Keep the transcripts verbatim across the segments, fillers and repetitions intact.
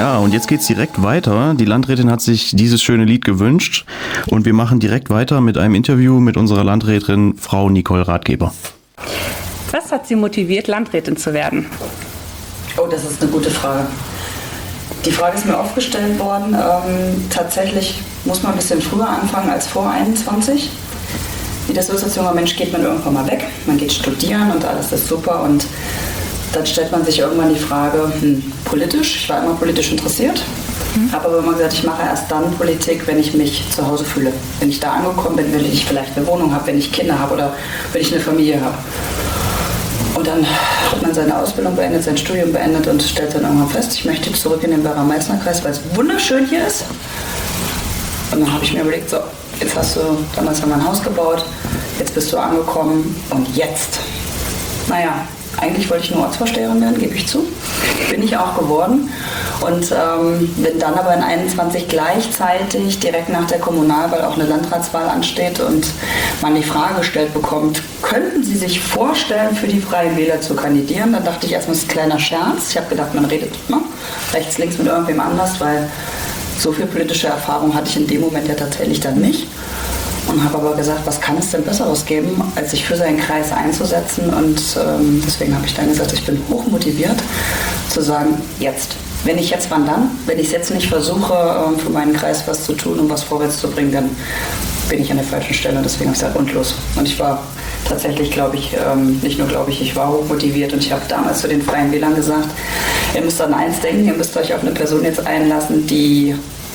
Ja, und jetzt geht's direkt weiter. Die Landrätin hat sich dieses schöne Lied gewünscht und wir machen direkt weiter mit einem Interview mit unserer Landrätin Frau Nicole Ratgeber. Was hat Sie motiviert, Landrätin zu werden? Oh, das ist eine gute Frage. Die Frage ist mir oft gestellt worden. Ähm, tatsächlich muss man ein bisschen früher anfangen als vor einundzwanzig. Wie das so ist als junger Mensch, geht man irgendwann mal weg. Man geht studieren und alles ist super. Und dann stellt man sich irgendwann die Frage, hm, politisch, ich war immer politisch interessiert, mhm. habe aber immer gesagt, ich mache erst dann Politik, wenn ich mich zu Hause fühle. Wenn ich da angekommen bin, wenn ich vielleicht eine Wohnung habe, wenn ich Kinder habe oder wenn ich eine Familie habe. Und dann hat man seine Ausbildung beendet, sein Studium beendet und stellt dann irgendwann fest, ich möchte zurück in den Werra-Meißner-Kreis, weil es wunderschön hier ist. Und dann habe ich mir überlegt, so, jetzt hast du damals ja mein Haus gebaut, jetzt bist du angekommen und jetzt? Naja, eigentlich wollte ich nur Ortsvorsteherin werden, gebe ich zu. Bin ich auch geworden. Und ähm, wenn dann aber in einundzwanzig gleichzeitig direkt nach der Kommunalwahl auch eine Landratswahl ansteht und man die Frage gestellt bekommt, könnten Sie sich vorstellen, für die Freien Wähler zu kandidieren? Dann dachte ich erstmal, das ist ein kleiner Scherz. Ich habe gedacht, man redet ne? rechts, links mit irgendwem anders, weil so viel politische Erfahrung hatte ich in dem Moment ja tatsächlich dann nicht. Und habe aber gesagt, was kann es denn Besseres geben, als sich für seinen Kreis einzusetzen. Und ähm, deswegen habe ich dann gesagt, ich bin hochmotiviert zu sagen, jetzt. Wenn ich jetzt, wann dann? Wenn ich es jetzt nicht versuche, ähm, für meinen Kreis was zu tun und was vorwärts zu bringen, dann bin ich an der falschen Stelle. Und deswegen habe ich gesagt, und los. Und ich war tatsächlich, glaube ich, ähm, nicht nur glaube ich, ich war hochmotiviert. Und ich habe damals zu den Freien Wählern gesagt, ihr müsst an eins denken, ihr müsst euch auf eine Person jetzt einlassen, die,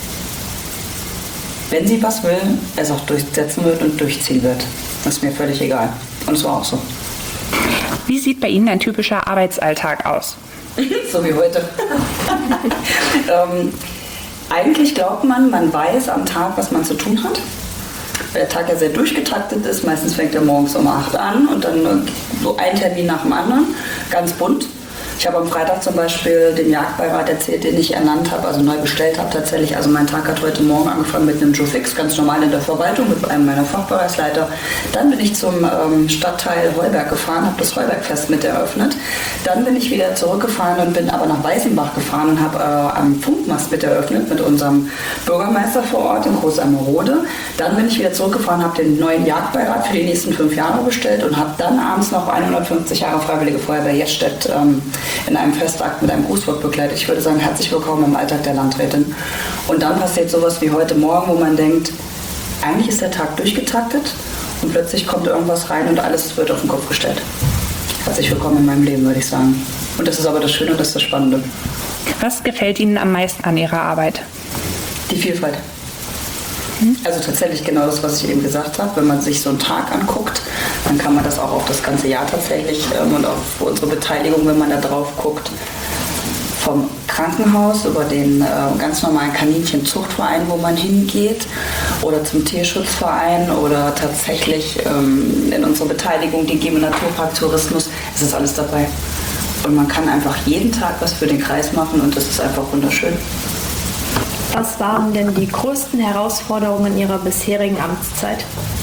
wenn sie was will, es auch durchsetzen wird und durchziehen wird. Das ist mir völlig egal. Und es war auch so. Wie sieht bei Ihnen ein typischer Arbeitsalltag aus? So wie heute. ähm, eigentlich glaubt man, man weiß am Tag, was man zu tun hat. Weil der Tag ja sehr durchgetaktet ist. Meistens fängt er morgens um acht an und dann so ein Termin nach dem anderen. Ganz bunt. Ich habe am Freitag zum Beispiel den Jagdbeirat erzählt, den ich ernannt habe, also neu bestellt habe tatsächlich. Also mein Tag hat heute Morgen angefangen mit einem Joe Fix, ganz normal in der Verwaltung mit einem meiner Fachbereichsleiter. Dann bin ich zum ähm, Stadtteil Heuberg gefahren, habe das Heubergfest mit eröffnet. Dann bin ich wieder zurückgefahren und bin aber nach Weißenbach gefahren und habe äh, am Funkmast mit eröffnet mit unserem Bürgermeister vor Ort in Großammerode. Dann bin ich wieder zurückgefahren, habe den neuen Jagdbeirat für die nächsten fünf Jahre bestellt und habe dann abends noch hundertfünfzig Jahre Freiwillige Feuerwehr Jettstedt ähm, in einem Festakt mit einem Grußwort begleitet. Ich würde sagen, herzlich willkommen im Alltag der Landrätin. Und dann passiert sowas wie heute Morgen, wo man denkt, eigentlich ist der Tag durchgetaktet und plötzlich kommt irgendwas rein und alles wird auf den Kopf gestellt. Herzlich willkommen in meinem Leben, würde ich sagen. Und das ist aber das Schöne und das ist das Spannende. Was gefällt Ihnen am meisten an Ihrer Arbeit? Die Vielfalt. Also tatsächlich genau das, was ich eben gesagt habe. Wenn man sich so einen Tag anguckt, dann kann man das auch auf das ganze Jahr tatsächlich ähm, und auf unsere Beteiligung, wenn man da drauf guckt, vom Krankenhaus über den äh, ganz normalen Kaninchenzuchtverein, wo man hingeht, oder zum Tierschutzverein oder tatsächlich ähm, in unsere Beteiligung, die G E M Naturpark Tourismus, es ist alles dabei. Und man kann einfach jeden Tag was für den Kreis machen und das ist einfach wunderschön. Was waren denn die größten Herausforderungen Ihrer bisherigen Amtszeit?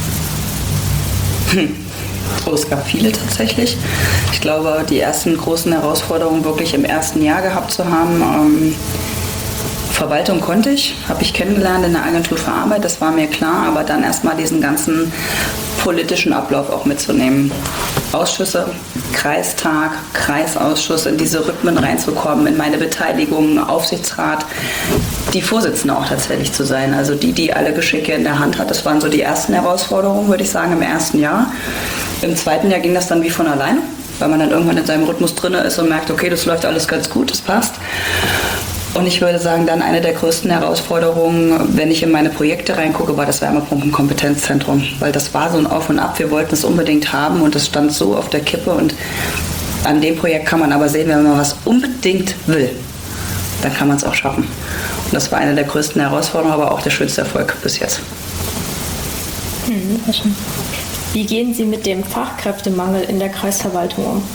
Hm. Oh, es gab viele tatsächlich. Ich glaube, die ersten großen Herausforderungen wirklich im ersten Jahr gehabt zu haben. Ähm, Verwaltung konnte ich, habe ich kennengelernt in der Agentur für Arbeit, das war mir klar, aber dann erstmal diesen ganzen politischen Ablauf auch mitzunehmen. Ausschüsse, Kreistag, Kreisausschuss, in diese Rhythmen reinzukommen, in meine Beteiligung, Aufsichtsrat, die Vorsitzende auch tatsächlich zu sein, also die, die alle Geschicke in der Hand hat. Das waren so die ersten Herausforderungen, würde ich sagen, im ersten Jahr. Im zweiten Jahr ging das dann wie von alleine, weil man dann irgendwann in seinem Rhythmus drin ist und merkt, okay, das läuft alles ganz gut, das passt. Und ich würde sagen, dann eine der größten Herausforderungen, wenn ich in meine Projekte reingucke, war das Wärmepumpen-Kompetenzzentrum. Weil das war so ein Auf und Ab, wir wollten es unbedingt haben und es stand so auf der Kippe. Und an dem Projekt kann man aber sehen, wenn man was unbedingt will, dann kann man es auch schaffen. Und das war eine der größten Herausforderungen, aber auch der schönste Erfolg bis jetzt. Hm, sehr schön. Wie gehen Sie mit dem Fachkräftemangel in der Kreisverwaltung um?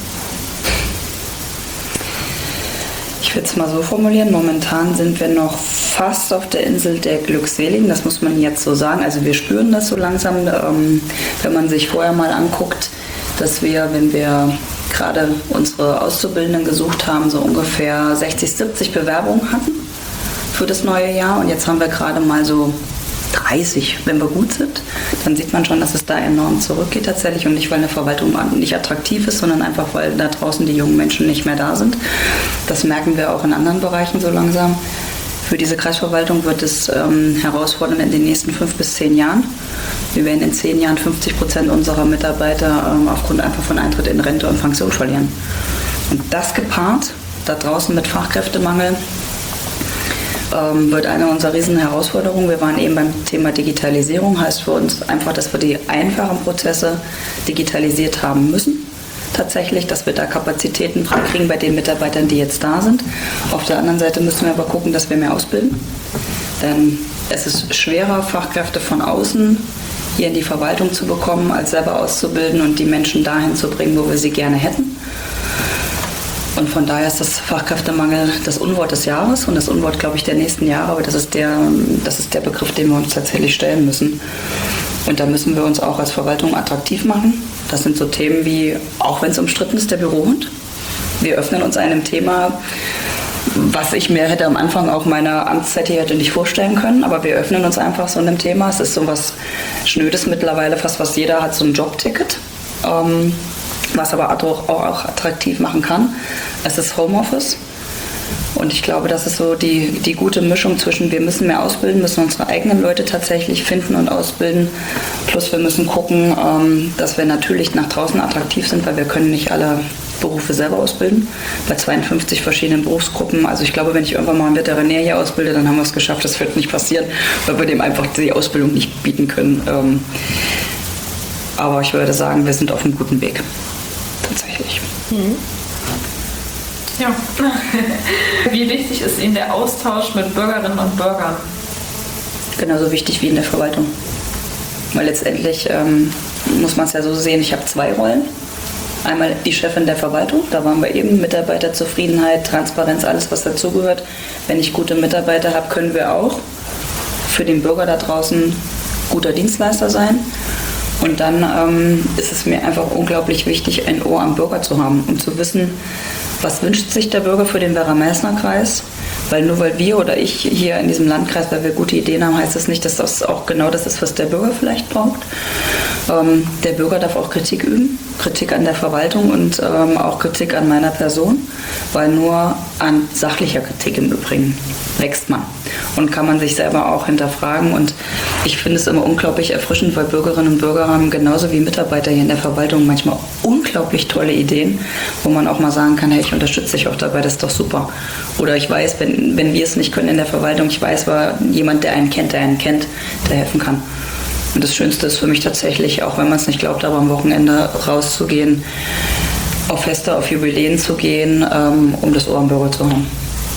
Ich würde es mal so formulieren, momentan sind wir noch fast auf der Insel der Glückseligen, das muss man jetzt so sagen. Also wir spüren das so langsam, ähm, wenn man sich vorher mal anguckt, dass wir, wenn wir gerade unsere Auszubildenden gesucht haben, so ungefähr sechzig, siebzig Bewerbungen hatten. für das neue Jahr und jetzt haben wir gerade mal so dreißig, wenn wir gut sind, dann sieht man schon, dass es da enorm zurückgeht tatsächlich und nicht, weil eine Verwaltung nicht attraktiv ist, sondern einfach, weil da draußen die jungen Menschen nicht mehr da sind. Das merken wir auch in anderen Bereichen so langsam. Für diese Kreisverwaltung wird es ähm, herausfordernd in den nächsten fünf bis zehn Jahren. Wir werden in zehn Jahren fünfzig Prozent unserer Mitarbeiter ähm, aufgrund einfach von Eintritt in Rente und Pension verlieren. Und das gepaart, da draußen mit Fachkräftemangel, wird eine unserer riesen Herausforderungen. Wir waren eben beim Thema Digitalisierung, heißt für uns einfach, dass wir die einfachen Prozesse digitalisiert haben müssen. Tatsächlich, dass wir da Kapazitäten kriegen bei den Mitarbeitern, die jetzt da sind. Auf der anderen Seite müssen wir aber gucken, dass wir mehr ausbilden. Denn es ist schwerer, Fachkräfte von außen hier in die Verwaltung zu bekommen, als selber auszubilden und die Menschen dahin zu bringen, wo wir sie gerne hätten. Und von daher ist das Fachkräftemangel das Unwort des Jahres und das Unwort, glaube ich, der nächsten Jahre. Aber das ist der, das ist der Begriff, den wir uns tatsächlich stellen müssen. Und da müssen wir uns auch als Verwaltung attraktiv machen. Das sind so Themen wie, auch wenn es umstritten ist, der Bürohund. Wir öffnen uns einem Thema, was ich mir hätte am Anfang auch meiner Amtszeit hier hätte nicht vorstellen können. Aber wir öffnen uns einfach so einem Thema. Es ist so was Schnödes mittlerweile, fast was jeder hat, so ein Jobticket. Ähm, was aber auch, auch attraktiv machen kann. Es ist Homeoffice und ich glaube, das ist so die, die gute Mischung zwischen wir müssen mehr ausbilden, müssen unsere eigenen Leute tatsächlich finden und ausbilden, plus wir müssen gucken, ähm, dass wir natürlich nach draußen attraktiv sind, weil wir können nicht alle Berufe selber ausbilden, bei zweiundfünfzig verschiedenen Berufsgruppen. Also ich glaube, wenn ich irgendwann mal einen Veterinär hier ausbilde, dann haben wir es geschafft, das wird nicht passieren, weil wir dem einfach die Ausbildung nicht bieten können. Ähm, aber ich würde sagen, wir sind auf einem guten Weg. Tatsächlich. Mhm. Ja. Wie wichtig ist Ihnen der Austausch mit Bürgerinnen und Bürgern? Genauso wichtig wie in der Verwaltung. Weil letztendlich ähm, muss man es ja so sehen, ich habe zwei Rollen. Einmal die Chefin der Verwaltung, da waren wir eben, Mitarbeiterzufriedenheit, Transparenz, alles was dazugehört. Wenn ich gute Mitarbeiter habe, können wir auch für den Bürger da draußen guter Dienstleister sein. Und dann ähm, ist es mir einfach unglaublich wichtig, ein Ohr am Bürger zu haben, um zu wissen, was wünscht sich der Bürger für den Werra-Meißner-Kreis. Weil nur weil wir oder ich hier in diesem Landkreis, weil wir gute Ideen haben, heißt das nicht, dass das auch genau das ist, was der Bürger vielleicht braucht. Ähm, der Bürger darf auch Kritik üben, Kritik an der Verwaltung und ähm, auch Kritik an meiner Person, weil nur an sachlicher Kritik im Übrigen wächst man und kann man sich selber auch hinterfragen. Und ich finde es immer unglaublich erfrischend, weil Bürgerinnen und Bürger haben genauso wie Mitarbeiter hier in der Verwaltung manchmal unglaublich tolle Ideen, wo man auch mal sagen kann, hey, ich unterstütze dich auch dabei, das ist doch super. Oder ich weiß, wenn, wenn wir es nicht können in der Verwaltung, ich weiß, war jemand, der einen kennt, der einen kennt, der helfen kann. Und das Schönste ist für mich tatsächlich, auch wenn man es nicht glaubt, aber am Wochenende rauszugehen, auf Feste, auf Jubiläen zu gehen, ähm, um das Ohr am Bürger zu haben.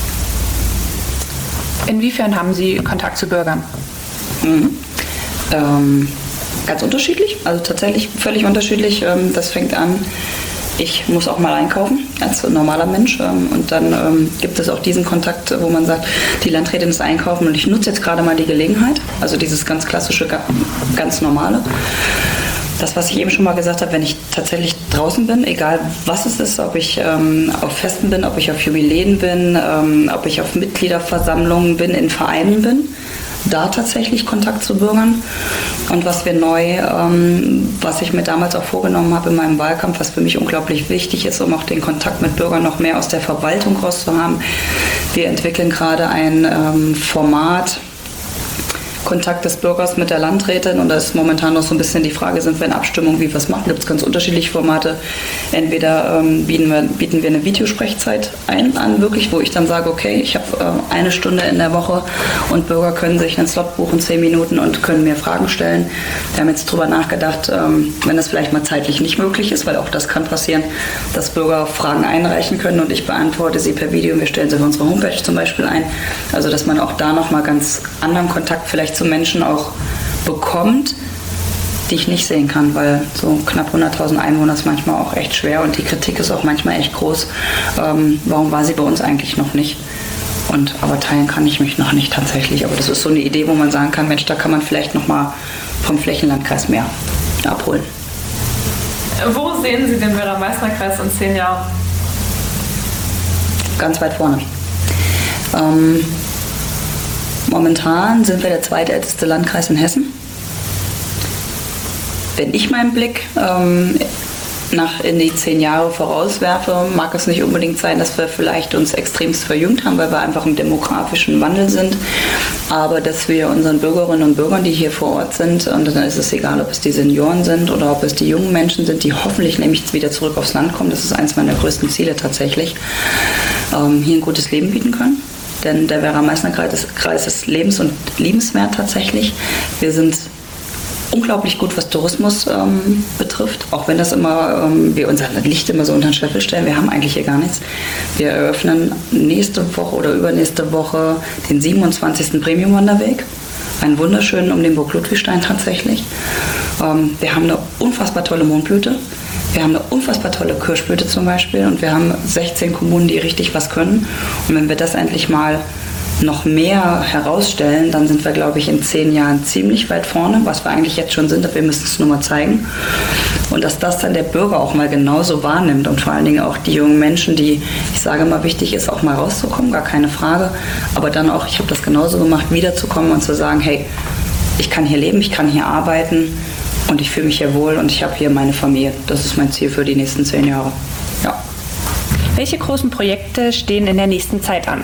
Inwiefern haben Sie Kontakt zu Bürgern? Mhm. Ähm, ganz unterschiedlich, also tatsächlich völlig unterschiedlich. Ähm, das fängt an, ich muss auch mal einkaufen als normaler Mensch ähm, und dann ähm, gibt es auch diesen Kontakt, wo man sagt, die Landrätin ist einkaufen und ich nutze jetzt gerade mal die Gelegenheit, also dieses ganz klassische, ganz normale. Das, was ich eben schon mal gesagt habe, wenn ich tatsächlich draußen bin, egal was es ist, ob ich ähm, auf Festen bin, ob ich auf Jubiläen bin, ähm, ob ich auf Mitgliederversammlungen bin, in Vereinen bin, da tatsächlich Kontakt zu Bürgern. Und was wir neu, ähm, was ich mir damals auch vorgenommen habe in meinem Wahlkampf, was für mich unglaublich wichtig ist, um auch den Kontakt mit Bürgern noch mehr aus der Verwaltung raus zu haben. Wir entwickeln gerade ein ähm, Format, Kontakt des Bürgers mit der Landrätin und da ist momentan noch so ein bisschen die Frage, sind wir in Abstimmung, wie wir es machen. Da gibt es ganz unterschiedliche Formate. Entweder ähm, bieten, wir, bieten wir eine Videosprechzeit ein, an, wirklich, wo ich dann sage, okay, ich habe äh, eine Stunde in der Woche und Bürger können sich einen Slot buchen, zehn Minuten und können mir Fragen stellen. Wir haben jetzt drüber nachgedacht, ähm, wenn das vielleicht mal zeitlich nicht möglich ist, weil auch das kann passieren, dass Bürger Fragen einreichen können und ich beantworte sie per Video. Wir stellen sie auf unsere Homepage zum Beispiel ein. Also dass man auch da nochmal ganz anderen Kontakt vielleicht zu Menschen auch bekommt, die ich nicht sehen kann, weil so knapp hunderttausend Einwohner ist manchmal auch echt schwer und die Kritik ist auch manchmal echt groß. Ähm, warum war sie bei uns eigentlich noch nicht? Und, aber teilen kann ich mich noch nicht tatsächlich. Aber das ist so eine Idee, wo man sagen kann, Mensch, da kann man vielleicht noch mal vom Flächenlandkreis mehr abholen. Wo sehen Sie den Werra-Meißner-Kreis in zehn Jahren? Ganz weit vorne. Ähm, Momentan sind wir der zweitälteste Landkreis in Hessen. Wenn ich meinen Blick ähm, nach in die zehn Jahre vorauswerfe, mag es nicht unbedingt sein, dass wir vielleicht uns extremst verjüngt haben, weil wir einfach im demografischen Wandel sind, aber dass wir unseren Bürgerinnen und Bürgern, die hier vor Ort sind, und dann ist es egal, ob es die Senioren sind oder ob es die jungen Menschen sind, die hoffentlich nämlich wieder zurück aufs Land kommen, das ist eines meiner größten Ziele tatsächlich, ähm, hier ein gutes Leben bieten können. Denn der Werra-Meißner-Kreis ist lebens- und liebenswert tatsächlich. Wir sind unglaublich gut, was Tourismus ähm, betrifft, auch wenn das immer, ähm, wir unser Licht immer so unter den Scheffel stellen, wir haben eigentlich hier gar nichts. Wir eröffnen nächste Woche oder übernächste Woche den siebenundzwanzigsten Premium-Wanderweg, einen wunderschönen um den Burg Ludwigstein tatsächlich. Ähm, wir haben eine unfassbar tolle Mohnblüte, wir haben eine unfassbar tolle Kirschblüte zum Beispiel und wir haben sechzehn Kommunen, die richtig was können, und wenn wir das endlich mal noch mehr herausstellen, dann sind wir, glaube ich, in zehn Jahren ziemlich weit vorne, was wir eigentlich jetzt schon sind, aber wir müssen es nur mal zeigen. Und dass das dann der Bürger auch mal genauso wahrnimmt und vor allen Dingen auch die jungen Menschen, die, ich sage mal, wichtig ist, auch mal rauszukommen, gar keine Frage, aber dann auch, ich habe das genauso gemacht, wiederzukommen und zu sagen, hey, ich kann hier leben, ich kann hier arbeiten und ich fühle mich hier wohl und ich habe hier meine Familie. Das ist mein Ziel für die nächsten zehn Jahre. Ja. Welche großen Projekte stehen in der nächsten Zeit an?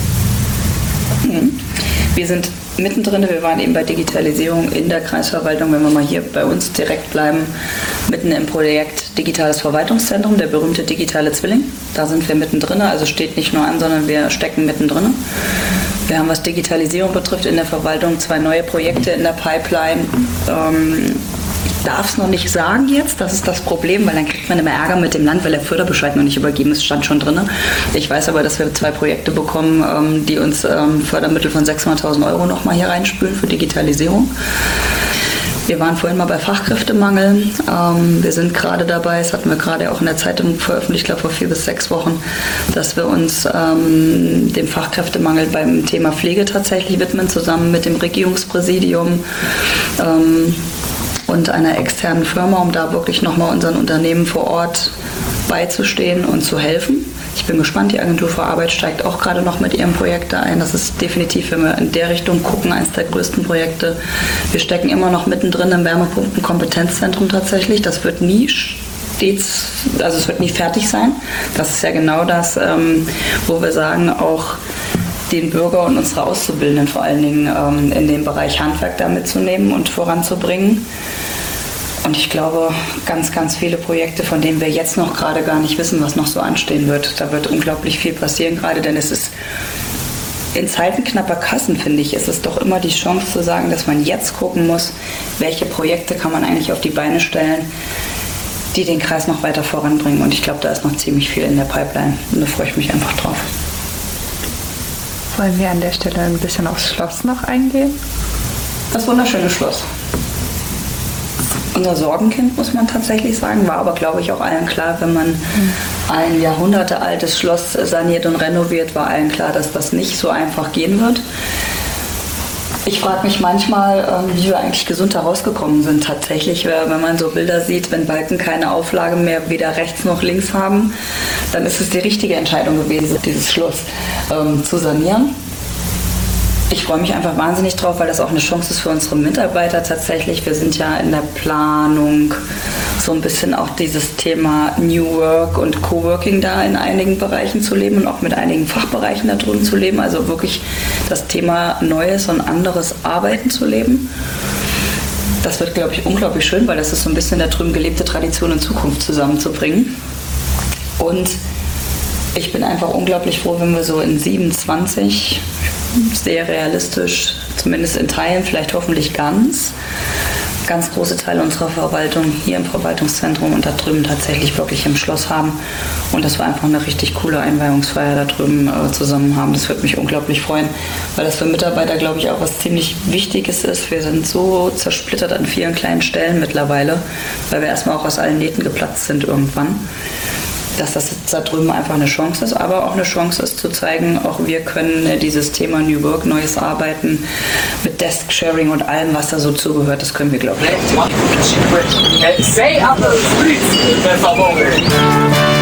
Wir sind mittendrin, wir waren eben bei Digitalisierung in der Kreisverwaltung, wenn wir mal hier bei uns direkt bleiben, mitten im Projekt Digitales Verwaltungszentrum, der berühmte digitale Zwilling. Da sind wir mittendrin, also steht nicht nur an, sondern wir stecken mittendrin. Wir haben, was Digitalisierung betrifft, in der Verwaltung zwei neue Projekte in der Pipeline. Ähm, Ich darf es noch nicht sagen jetzt, das ist das Problem, weil dann kriegt man immer Ärger mit dem Land, weil der Förderbescheid noch nicht übergeben ist, stand schon drin. Ich weiß aber, dass wir zwei Projekte bekommen, ähm, die uns ähm, Fördermittel von sechshunderttausend Euro nochmal hier reinspülen für Digitalisierung. Wir waren vorhin mal bei Fachkräftemangel. Ähm, wir sind gerade dabei, das hatten wir gerade auch in der Zeitung veröffentlicht, ich glaube vor vier bis sechs Wochen, dass wir uns ähm, dem Fachkräftemangel beim Thema Pflege tatsächlich widmen, zusammen mit dem Regierungspräsidium ähm, und einer externen Firma, um da wirklich nochmal unseren Unternehmen vor Ort beizustehen und zu helfen. Ich bin gespannt, die Agentur für Arbeit steigt auch gerade noch mit ihrem Projekt da ein. Das ist definitiv, wenn wir in der Richtung gucken, eines der größten Projekte. Wir stecken immer noch mittendrin im Wärmepumpen-Kompetenzzentrum tatsächlich. Das wird nie stets, also es wird nie fertig sein. Das ist ja genau das, ähm, wo wir sagen, auch den Bürger und unsere Auszubildenden vor allen Dingen ähm, in dem Bereich Handwerk da mitzunehmen und voranzubringen. Und ich glaube, ganz, ganz viele Projekte, von denen wir jetzt noch gerade gar nicht wissen, was noch so anstehen wird. Da wird unglaublich viel passieren gerade, denn es ist in Zeiten knapper Kassen, finde ich, ist es doch immer die Chance zu sagen, dass man jetzt gucken muss, welche Projekte kann man eigentlich auf die Beine stellen, die den Kreis noch weiter voranbringen. Und ich glaube, da ist noch ziemlich viel in der Pipeline. Und da freue ich mich einfach drauf. Wollen wir an der Stelle ein bisschen aufs Schloss noch eingehen? Das wunderschöne Schloss. Unser Sorgenkind, muss man tatsächlich sagen, war aber, glaube ich, auch allen klar, wenn man ein jahrhundertealtes Schloss saniert und renoviert, war allen klar, dass das nicht so einfach gehen wird. Ich frage mich manchmal, wie wir eigentlich gesund herausgekommen sind tatsächlich, wenn man so Bilder sieht, wenn Balken keine Auflage mehr weder rechts noch links haben, dann ist es die richtige Entscheidung gewesen, dieses Schloss ähm, zu sanieren. Ich freue mich einfach wahnsinnig drauf, weil das auch eine Chance ist für unsere Mitarbeiter tatsächlich. Wir sind ja in der Planung, so ein bisschen auch dieses Thema New Work und Coworking da in einigen Bereichen zu leben und auch mit einigen Fachbereichen da drüben zu leben. Also wirklich das Thema neues und anderes Arbeiten zu leben. Das wird, glaube ich, unglaublich schön, weil das ist so ein bisschen da drüben gelebte Tradition und Zukunft zusammenzubringen. Und ich bin einfach unglaublich froh, wenn wir so in siebenundzwanzig, sehr realistisch, zumindest in Teilen, vielleicht hoffentlich ganz, ganz große Teile unserer Verwaltung hier im Verwaltungszentrum und da drüben tatsächlich wirklich im Schloss haben und dass wir einfach eine richtig coole Einweihungsfeier da drüben äh, zusammen haben. Das würde mich unglaublich freuen, weil das für Mitarbeiter, glaube ich, auch was ziemlich Wichtiges ist. Wir sind so zersplittert an vielen kleinen Stellen mittlerweile, weil wir erstmal auch aus allen Nähten geplatzt sind irgendwann. Dass das jetzt da drüben einfach eine Chance ist, aber auch eine Chance ist zu zeigen, auch wir können dieses Thema New Work, neues Arbeiten mit Desk-Sharing und allem, was da so zugehört, das können wir, glaube ich.